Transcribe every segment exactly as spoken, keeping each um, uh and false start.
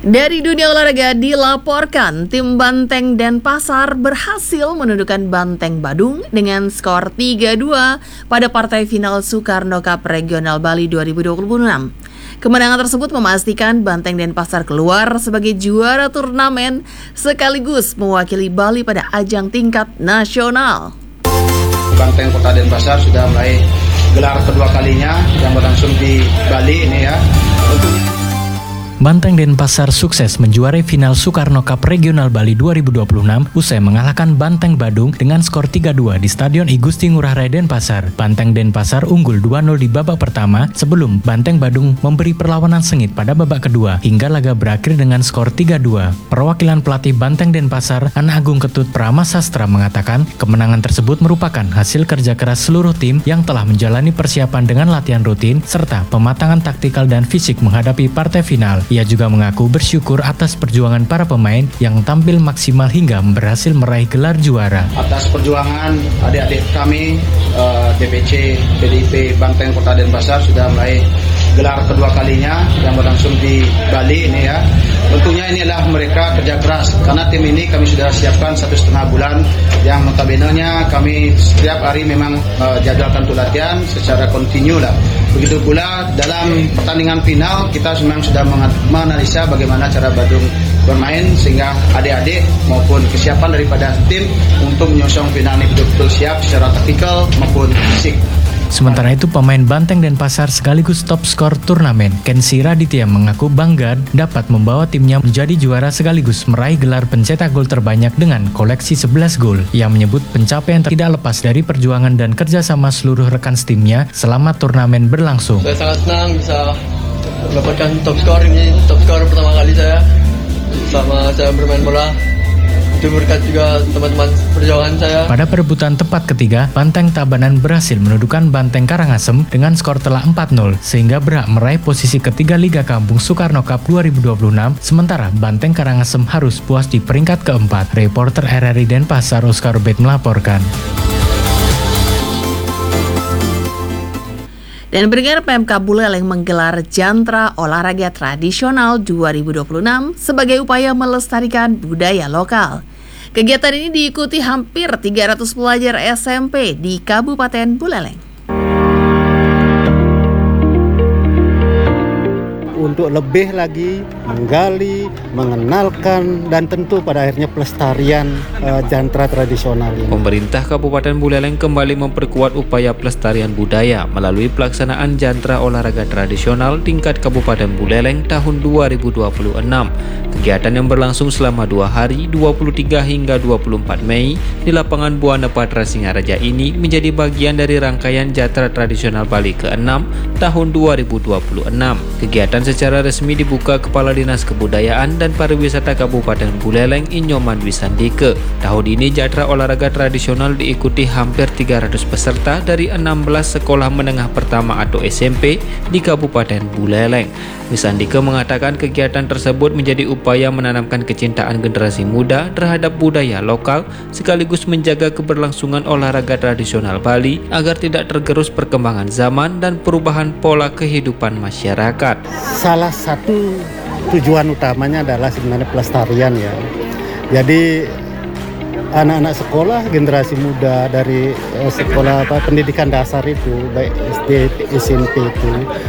Dari dunia olahraga dilaporkan, tim Banteng Denpasar berhasil menundukkan Banteng Badung dengan skor tiga dua pada partai final Soekarno Cup Regional Bali dua ribu dua puluh enam. Kemenangan tersebut memastikan Banteng Denpasar keluar sebagai juara turnamen sekaligus mewakili Bali pada ajang tingkat nasional. Banteng Kota Denpasar sudah mulai gelar kedua kalinya yang berlangsung di Bali ini ya. Banteng Denpasar sukses menjuarai final Soekarno Cup Regional Bali dua ribu dua puluh enam usai mengalahkan Banteng Badung dengan skor tiga dua di Stadion I Gusti Ngurah Rai Denpasar. Banteng Denpasar unggul dua nol di babak pertama sebelum Banteng Badung memberi perlawanan sengit pada babak kedua hingga laga berakhir dengan skor tiga dua. Perwakilan pelatih Banteng Denpasar, Ana Agung Ketut Pramasastra mengatakan kemenangan tersebut merupakan hasil kerja keras seluruh tim yang telah menjalani persiapan dengan latihan rutin serta pematangan taktikal dan fisik menghadapi partai final. Ia juga mengaku bersyukur atas perjuangan para pemain yang tampil maksimal hingga berhasil meraih gelar juara. Atas perjuangan adik-adik kami, uh, D P C P D I P Banteng Kota Denpasar sudah mulai gelar kedua kalinya yang berlangsung di Bali ini ya. Tentunya inilah mereka kerja keras karena tim ini kami sudah siapkan satu setengah bulan yang notabene-nya kami setiap hari memang uh, jadwalkan untuk latihan secara kontinu lah. Begitu pula dalam pertandingan final kita memang sudah menganalisa bagaimana cara Badung bermain sehingga adik-adik maupun kesiapan daripada tim untuk menyongsong final ini betul-betul siap secara taktikal maupun fisik. Sementara itu pemain Banteng Denpasar sekaligus top skor turnamen Kensi Raditya mengaku bangga dapat membawa timnya menjadi juara sekaligus meraih gelar pencetak gol terbanyak dengan koleksi sebelas gol. Ia menyebut pencapaian tidak lepas dari perjuangan dan kerjasama seluruh rekan timnya selama turnamen berlangsung. Saya sangat senang bisa mendapatkan top skor ini, top skor pertama kali saya selama saya bermain bola. Itu berkat juga teman-teman perjuangan saya. Pada perebutan tempat ketiga, Banteng Tabanan berhasil menundukkan Banteng Karangasem dengan skor telak empat nol sehingga berhak meraih posisi ketiga Liga Kampung Soekarno Cup dua ribu dua puluh enam, sementara Banteng Karangasem harus puas di peringkat keempat. Reporter R R I Denpasar Oscar Ubed melaporkan. Dan berdengar P M K Buleleng menggelar Jantra Olahraga Tradisional dua ribu dua puluh enam sebagai upaya melestarikan budaya lokal. Kegiatan ini diikuti hampir tiga ratus pelajar S M P di Kabupaten Buleleng. Untuk lebih lagi menggali, mengenalkan, dan tentu pada akhirnya pelestarian uh, jantra tradisional ini. Pemerintah Kabupaten Buleleng kembali memperkuat upaya pelestarian budaya melalui pelaksanaan Jantra Olahraga Tradisional tingkat Kabupaten Buleleng tahun dua ribu dua puluh enam. Kegiatan yang berlangsung selama dua hari, dua puluh tiga hingga dua puluh empat Mei di lapangan Buana Patra Singaraja ini menjadi bagian dari rangkaian Jantra Tradisional Bali keenam tahun dua ribu dua puluh enam. Kegiatan secara resmi dibuka Kepala Dinas Kebudayaan dan Pariwisata Kabupaten Buleleng Inyoman Wisandike. Tahun ini Jantra Olahraga Tradisional diikuti hampir tiga ratus peserta dari enam belas sekolah menengah pertama atau S M P di Kabupaten Buleleng. Wisandike mengatakan kegiatan tersebut menjadi upaya menanamkan kecintaan generasi muda terhadap budaya lokal sekaligus menjaga keberlangsungan olahraga tradisional Bali agar tidak tergerus perkembangan zaman dan perubahan pola kehidupan masyarakat. Salah satu tujuan utamanya adalah sebenarnya pelestarian ya. Jadi anak-anak sekolah, generasi muda dari eh, sekolah apa, pendidikan dasar itu, baik S D, S M P itu,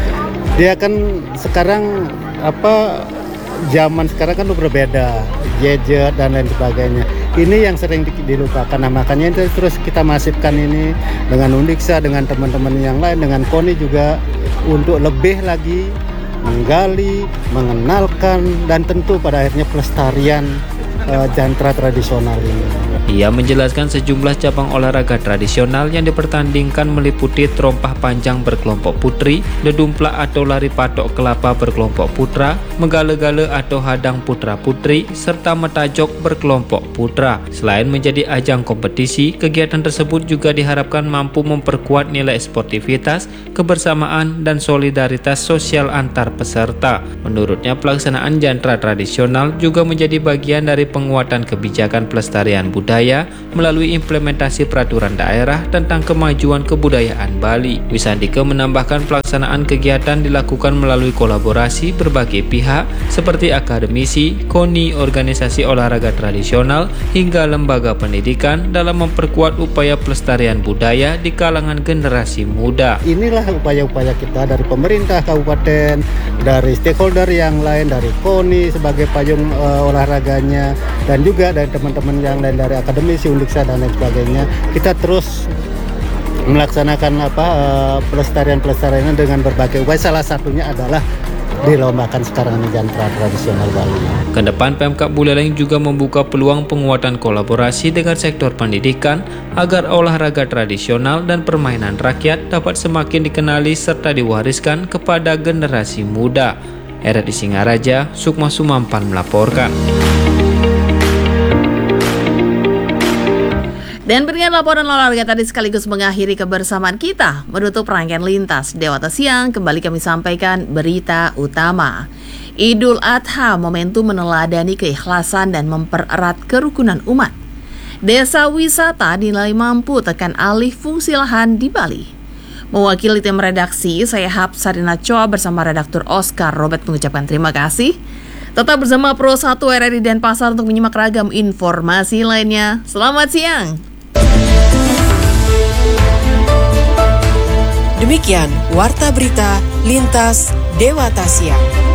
dia kan sekarang apa zaman sekarang kan berbeda, gadget dan lain sebagainya. Ini yang sering dilupakan. Nah, makanya itu terus kita masifkan ini dengan Undiksa, dengan teman-teman yang lain, dengan KONI juga untuk lebih lagi menggali, mengenalkan, dan tentu pada akhirnya pelestarian uh, jantra tradisional ini. Ia menjelaskan sejumlah cabang olahraga tradisional yang dipertandingkan meliputi terompah panjang berkelompok putri, dedumplak atau lari patok kelapa berkelompok putra, megale-gale atau hadang putra-putri, serta metajok berkelompok putra. Selain menjadi ajang kompetisi, kegiatan tersebut juga diharapkan mampu memperkuat nilai sportivitas, kebersamaan, dan solidaritas sosial antar peserta. Menurutnya, pelaksanaan jantra tradisional juga menjadi bagian dari penguatan kebijakan pelestarian budaya melalui implementasi peraturan daerah tentang kemajuan kebudayaan Bali. Wisandike menambahkan pelaksanaan kegiatan dilakukan melalui kolaborasi berbagai pihak seperti akademisi, KONI, organisasi olahraga tradisional, hingga lembaga pendidikan dalam memperkuat upaya pelestarian budaya di kalangan generasi muda. Inilah upaya-upaya kita dari pemerintah kabupaten, dari stakeholder yang lain, dari KONI sebagai payung uh, olahraganya, dan juga dari teman-teman yang lain dari akademisi, Undiksa dan lain sebagainya. Kita terus melaksanakan apa uh, pelestarian-pelestarian dengan berbagai upaya. Salah satunya adalah dilombakan sekarang ini jantra tradisional Bali. Kedepan Pemkab Buleleng juga membuka peluang penguatan kolaborasi dengan sektor pendidikan agar olahraga tradisional dan permainan rakyat dapat semakin dikenali serta diwariskan kepada generasi muda. R R I Singaraja, Sukma Sumampan melaporkan. Dan dengan laporan olahraga tadi sekaligus mengakhiri kebersamaan kita menutup rangkaian lintas Dewata Siang. Kembali kami sampaikan berita utama. Idul Adha momentum meneladani keikhlasan dan mempererat kerukunan umat. Desa wisata dinilai mampu tekan alih fungsi lahan di Bali. Mewakili tim redaksi, saya Hapsarina Choa bersama redaktur Oscar Robert mengucapkan terima kasih. Tetap bersama Pro satu R R I Denpasar untuk menyimak ragam informasi lainnya. Selamat siang. Demikian Warta Berita Lintas Dewata Siang.